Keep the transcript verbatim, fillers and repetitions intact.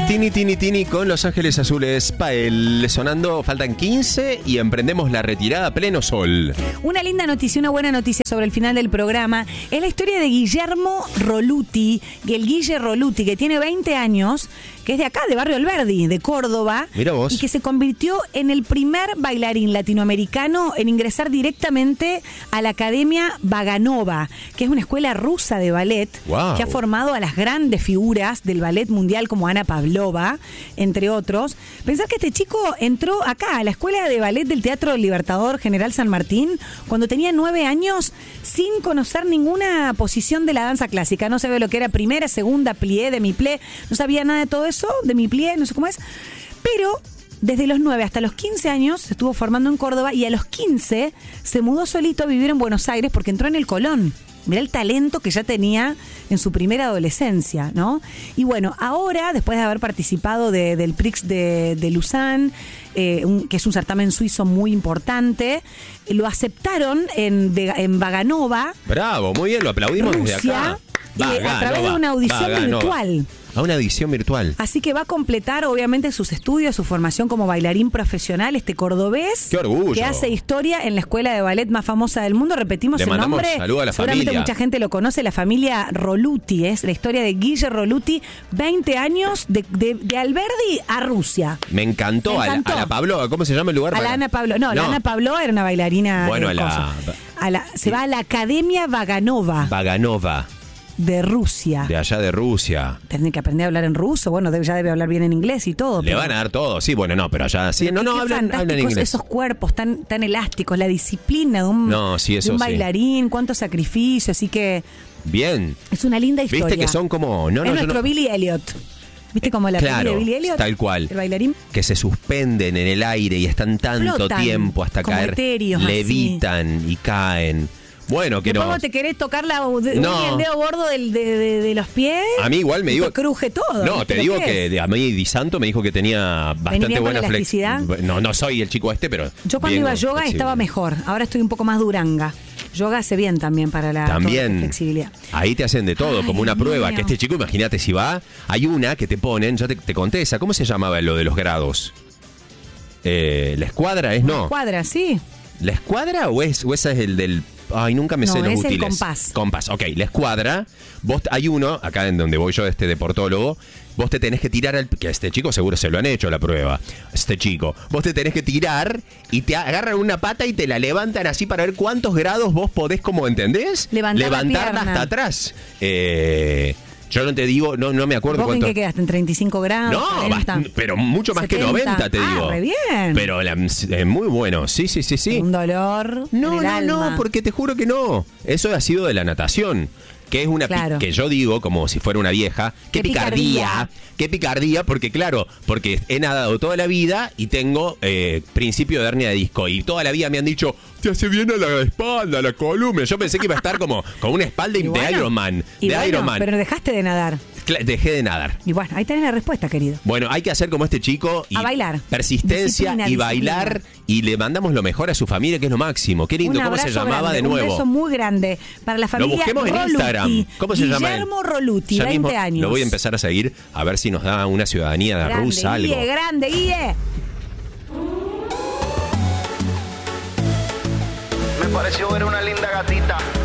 Tini, Tini, Tini con Los Ángeles Azules. Pael sonando, faltan quince y emprendemos la retirada a pleno sol. Una linda noticia, una buena noticia sobre el final del programa. Es la historia de Guillermo Roluti, el Guille Roluti, que tiene veinte años, que es de acá, de Barrio Alberdi, de Córdoba. Mira vos. Y que se convirtió en el primer bailarín latinoamericano en ingresar directamente a la Academia Vaganova, que es una escuela rusa de ballet, wow, que ha formado a las grandes figuras del ballet mundial como Ana Pavlova, entre otros. Pensar que este chico entró acá a la escuela de ballet del Teatro Libertador General San Martín cuando tenía nueve años sin conocer ninguna posición de la danza clásica. No sabía lo que era primera, segunda, plié, demi-plié, no sabía nada de todo eso, demi-plié, no sé cómo es. Pero desde los nueve hasta los quince años se estuvo formando en Córdoba y a los quince se mudó solito a vivir en Buenos Aires porque entró en el Colón. Mirá el talento que ya tenía en su primera adolescencia, ¿no? Y bueno, ahora, después de haber participado de, del Prix de, de Lausanne, eh, un, que es un certamen suizo muy importante, lo aceptaron en, en Vaganova. Bravo, muy bien, lo aplaudimos Rusia, desde acá. Eh, a través de una audición Vaganova. virtual. A una audición virtual. Así que va a completar, obviamente, sus estudios, su formación como bailarín profesional, este cordobés. ¡Qué orgullo! Que hace historia en la escuela de ballet más famosa del mundo. Repetimos Le el mandamos nombre. saludo a la Seguramente familia. mucha gente lo conoce, la familia Roluti. Es la historia de Guille Roluti, veinte años de, de, de Alberdi a Rusia. Me encantó. Me encantó. A, la, a la Pavlova, ¿cómo se llama el lugar? A la Ana Pavlova. No, no, la Ana Pavlova era una bailarina. Bueno, de a la, coso. a la Se sí. va a la Academia Vaganova. Vaganova. De Rusia. De allá de Rusia. Tiene que aprender a hablar en ruso. Bueno, debe, ya debe hablar bien en inglés y todo. Le pero... van a dar todo. Sí, bueno, no, pero allá sí. Pero No, no, qué hablan, hablan fantásticos inglés. esos cuerpos tan, tan elásticos, la disciplina de un, No, sí, eso de un sí. bailarín, cuánto sacrificio. Así que Bien. es una linda historia. Viste que son como... No, es no, nuestro no... Billy Elliot. ¿Viste como la claro, peli de Billy Elliot? Tal cual. El bailarín. Que se suspenden en el aire y están tanto Flotan, tiempo hasta como caer. etéreos, levitan y caen. Bueno, que ¿Cómo no. te querés tocar la, No. el dedo gordo del, de, de, de los pies? A mí igual me y digo. te cruje todo. No, te lo digo que que es. de- a mí Di Santo me dijo que tenía bastante ¿Venía con buena elasticidad? flexibilidad. No, no soy el chico este, pero. Yo cuando bien iba a yoga flexible. estaba mejor. Ahora estoy un poco más duranga. Yoga hace bien también para la, También. la flexibilidad. Ahí te hacen de todo, Ay, como una Dios prueba. mío. Que este chico, imagínate si va. Hay una que te ponen, ya te, te conté esa. ¿Cómo se llamaba lo de los grados? Eh, ¿La escuadra es? No. Cuadra, sí. ¿La escuadra o, es, o esa es el del...? Ay, nunca me No, sé los es el útiles. compás. Compás, ok. La escuadra, vos, hay uno, acá en donde voy yo, este deportólogo, vos te tenés que tirar al... Que a este chico seguro se lo han hecho la prueba. Este chico. Vos te tenés que tirar y te agarran una pata y te la levantan así para ver cuántos grados vos podés, como, ¿entendés? Levantar la Levantarla pierna. hasta atrás. Eh... Yo no te digo, no, no me acuerdo ¿Vos en cuánto... qué quedaste? ¿En treinta y cinco grados? No, cuarenta? bast- pero mucho más setenta. que noventa, te Ah, digo. re bien. Pero la- eh, muy bueno, sí, sí, sí, sí. Un dolor No, en el no, alma. no, porque te juro que no. Eso ha sido de la natación. Que es una pi- Claro. que yo digo como si fuera una vieja. Qué, Qué picardía, picardía. Qué picardía, porque claro, porque he nadado toda la vida y tengo eh, principio de hernia de disco. Y toda la vida me han dicho, te hace bien a la espalda, a la columna. Yo pensé que iba a estar como con una espalda Y de bueno, Iron Man. y De bueno, Iron Man. pero dejaste de nadar. Cla- Dejé de nadar. Y bueno, ahí tenés la respuesta, querido. Bueno, hay que hacer como este chico y A bailar. persistencia Disciplina, y bailar disciplina. y le mandamos lo mejor a su familia, que es lo máximo. Qué lindo, Un ¿cómo se abrazo llamaba grande, de nuevo? Un beso muy grande para la familia busquemos en Roluti. Instagram. ¿Cómo se llama él? Guillermo Roluti, Ya veinte mismo años. Lo voy a empezar a seguir a ver si nos da una ciudadanía de Grande, rusa, algo. Guille, grande, Guille. Me pareció ver una linda gatita